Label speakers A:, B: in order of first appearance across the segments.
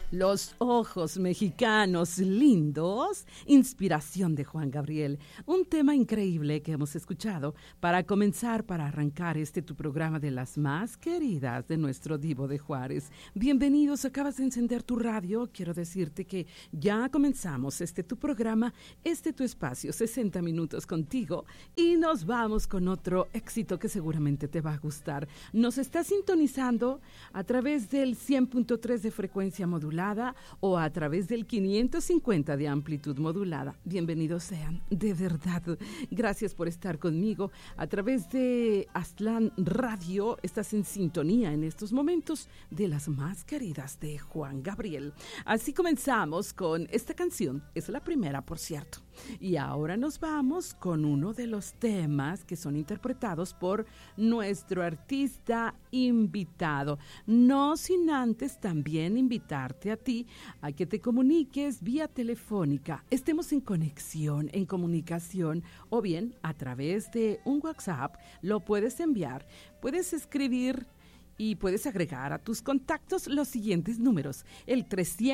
A: Los ojos mexicanos lindos, inspiración de Juan Gabriel. Un tema increíble que hemos escuchado para comenzar, para arrancar tu programa de las más queridas de nuestro Divo de Juárez. Bienvenidos, acabas de encender tu radio. Quiero decirte que ya comenzamos tu programa, tu espacio, 60 minutos contigo, y nos vamos con otro éxito que seguramente te va a gustar. Nos está sintonizando a través del 100.3 de frecuencia modulada o a través del 550 de amplitud modulada. Bienvenidos sean, de verdad. Gracias por estar conmigo. A través de Aztlán Radio estás en sintonía en estos momentos de las más queridas de Juan Gabriel. Así comenzamos con esta canción. Es la primera, por cierto. Y ahora nos vamos con uno de los temas que son interpretados por nuestro artista invitado. No sin antes también invitarte a ti a que te comuniques vía telefónica. Estemos en conexión, en comunicación, o bien a través de un WhatsApp. Lo puedes enviar, puedes escribir y puedes agregar a tus contactos los siguientes números: el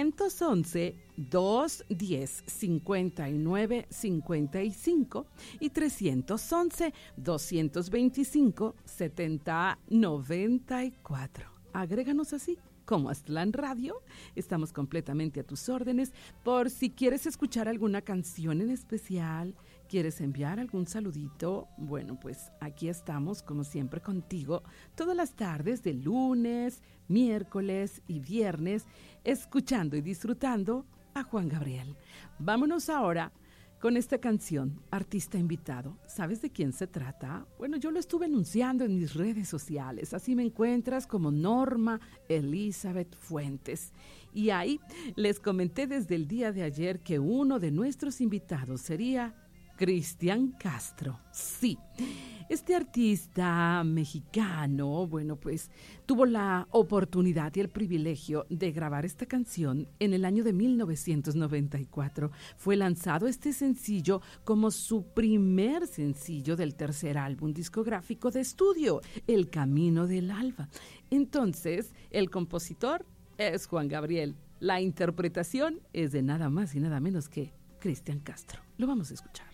A: 311-210-5955 y 311-225-7094. Agréganos así como Aztlán Radio. Estamos completamente a tus órdenes por si quieres escuchar alguna canción en especial, quieres enviar algún saludito. Bueno, pues aquí estamos como siempre contigo todas las tardes de lunes, miércoles y viernes, escuchando y disfrutando a Juan Gabriel. Vámonos ahora con esta canción, artista invitado. ¿Sabes de quién se trata? Bueno, yo lo estuve anunciando en mis redes sociales. Así me encuentras como Norma Elizabeth Fuentes. Y ahí les comenté desde el día de ayer que uno de nuestros invitados sería Cristian Castro. Sí, este artista mexicano, bueno, pues tuvo la oportunidad y el privilegio de grabar esta canción en el año de 1994. Fue lanzado este sencillo como su primer sencillo del tercer álbum discográfico de estudio, El Camino del Alba. Entonces, el compositor es Juan Gabriel. La interpretación es de nada más y nada menos que Cristian Castro. Lo vamos a escuchar.